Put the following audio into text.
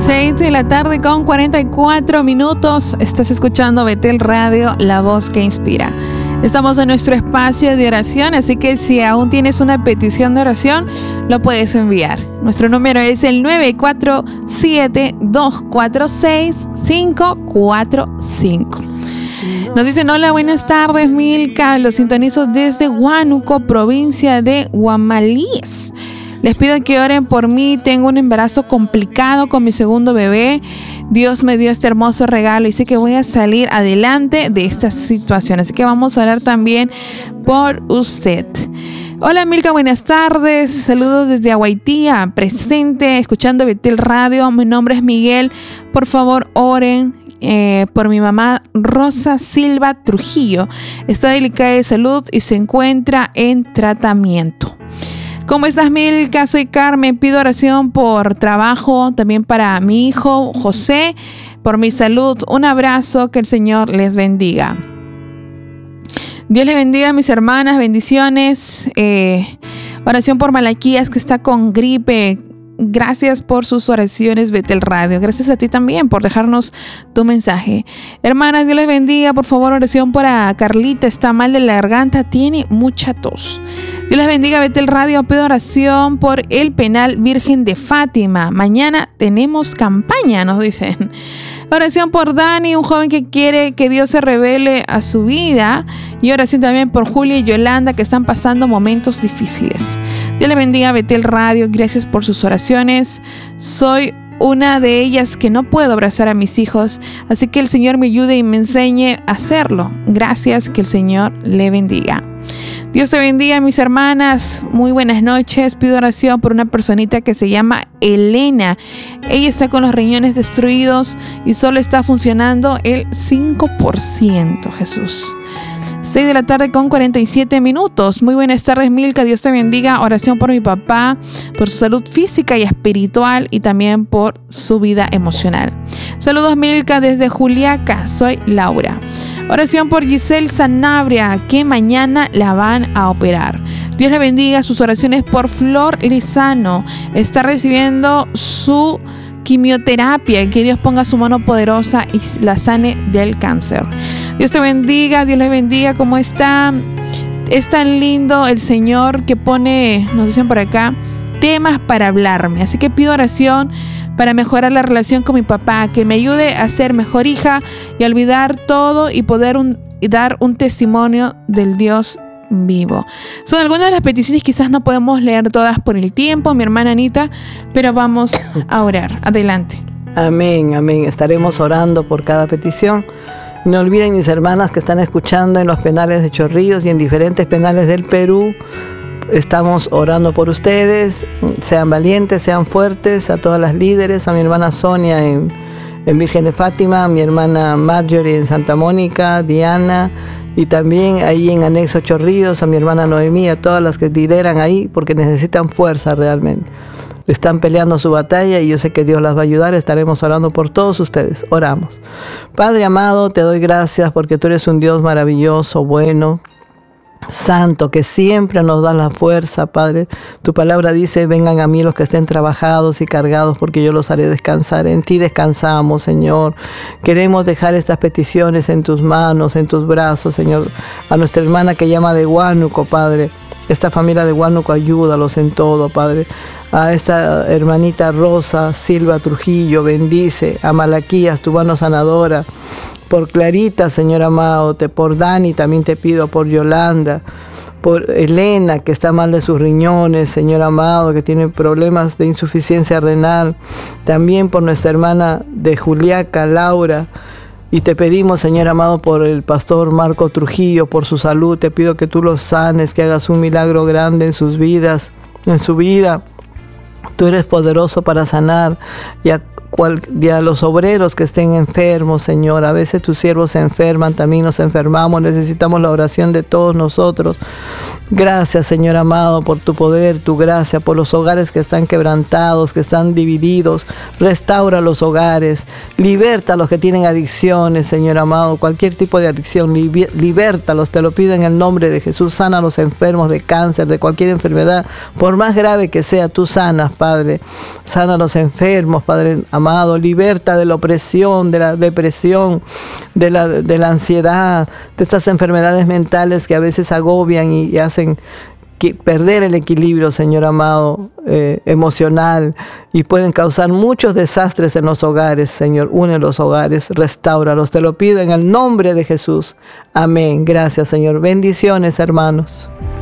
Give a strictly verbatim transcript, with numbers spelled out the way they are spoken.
seis de la tarde con cuarenta y cuatro minutos. Estás escuchando Betel Radio, la voz que inspira. Estamos en nuestro espacio de oración, así que si aún tienes una petición de oración, lo puedes enviar. Nuestro número es el nueve cuatro siete, dos cuatro seis, cinco cuatro cinco. Nos dicen: hola, buenas tardes, Milka. Los sintonizo desde Huánuco, provincia de Huamalís. Les pido que oren por mí. Tengo un embarazo complicado con mi segundo bebé. Dios me dio este hermoso regalo y sé que voy a salir adelante de esta situación. Así que vamos a orar también por usted. Hola, Milka, buenas tardes. Saludos desde Aguaitía, presente, escuchando Betel Radio. Mi nombre es Miguel. Por favor, oren eh, por mi mamá Rosa Silva Trujillo. Está delicada de salud y se encuentra en tratamiento. ¿Cómo estás, Milka? Soy Carmen. Pido oración por trabajo, también para mi hijo José, por mi salud. Un abrazo, que el Señor les bendiga. Dios les bendiga, mis hermanas. Bendiciones. Eh, oración por Malaquías, que está con gripe. Gracias por sus oraciones, Betel Radio. Gracias a ti también por dejarnos tu mensaje. Hermanas, Dios les bendiga. Por favor, oración para Carlita. Está mal de la garganta, tiene mucha tos. Dios les bendiga, Betel Radio. Pido oración por el penal Virgen de Fátima. Mañana tenemos campaña, nos dicen. Oración por Dani, un joven que quiere que Dios se revele a su vida. Y oración también por Julia y Yolanda, que están pasando momentos difíciles. Dios les bendiga, Betel Radio. Gracias por sus oraciones. Soy una de ellas que no puedo abrazar a mis hijos, así que el Señor me ayude y me enseñe a hacerlo. Gracias, que el Señor le bendiga. Dios te bendiga, mis hermanas. Muy buenas noches. Pido oración por una personita que se llama Elena. Ella está con los riñones destruidos y solo está funcionando el cinco por ciento. Jesús. seis de la tarde con cuarenta y siete minutos. Muy buenas tardes, Milka. Dios te bendiga. Oración por mi papá, por su salud física y espiritual y también por su vida emocional. Saludos, Milka, desde Juliaca. Soy Laura. Oración por Giselle Sanabria, que mañana la van a operar. Dios le bendiga. Sus oraciones por Flor Lizano. Está recibiendo su quimioterapia y que Dios ponga su mano poderosa y la sane del cáncer. Dios te bendiga, Dios les bendiga. ¿Cómo está? Es tan lindo el Señor que pone, nos dicen por acá, temas para hablarme. Así que pido oración para mejorar la relación con mi papá, que me ayude a ser mejor hija y a olvidar todo y poder un, y dar un testimonio del Dios vivo. Son algunas de las peticiones, quizás no podemos leer todas por el tiempo, mi hermana Anita, pero vamos a orar. Adelante. Amén, amén. Estaremos orando por cada petición. No olviden, mis hermanas que están escuchando en los penales de Chorrillos y en diferentes penales del Perú, estamos orando por ustedes. Sean valientes, sean fuertes. A todas las líderes, a mi hermana Sonia en, en Virgen de Fátima, a mi hermana Marjorie en Santa Mónica, Diana, y también ahí en Anexo Chorrillos, a mi hermana Noemí, a todas las que lideran ahí, porque necesitan fuerza realmente. Están peleando su batalla y yo sé que Dios las va a ayudar. Estaremos orando por todos ustedes. Oramos. Padre amado, te doy gracias porque tú eres un Dios maravilloso, bueno, santo, que siempre nos da la fuerza, Padre. Tu palabra dice: vengan a mí los que estén trabajados y cargados, porque yo los haré descansar. En ti descansamos, Señor. Queremos dejar estas peticiones en tus manos, en tus brazos, Señor. A nuestra hermana que llama de Huánuco, Padre. Esta familia de Huánuco, ayúdalos en todo, Padre. A esta hermanita Rosa Silva Trujillo, bendice. A Malaquías, tu mano sanadora. Por Clarita, Señor amado, te, por Dani también te pido, por Yolanda, por Elena, que está mal de sus riñones, Señor amado, que tiene problemas de insuficiencia renal, también por nuestra hermana de Juliaca, Laura, y te pedimos, Señor amado, por el pastor Marco Trujillo, por su salud, te pido que tú los sanes, que hagas un milagro grande en sus vidas, en su vida. Tú eres poderoso para sanar y a Cual, y a los obreros que estén enfermos, Señor. A veces tus siervos se enferman, también nos enfermamos, necesitamos la oración de todos nosotros. Gracias, Señor amado, por tu poder, tu gracia, por los hogares que están quebrantados, que están divididos. Restaura los hogares, liberta a los que tienen adicciones, Señor amado, cualquier tipo de adicción, libértalos, te lo pido en el nombre de Jesús. Sana a los enfermos de cáncer, de cualquier enfermedad, por más grave que sea, tú sanas, Padre. Sana a los enfermos, Padre amado, liberta de la opresión, de la depresión, de la, de la ansiedad, de estas enfermedades mentales que a veces agobian y, y hacen que perder el equilibrio, Señor amado, eh, emocional, y pueden causar muchos desastres en los hogares. Señor, une los hogares, restáuralos, te lo pido en el nombre de Jesús. Amén. Gracias, Señor. Bendiciones, hermanos.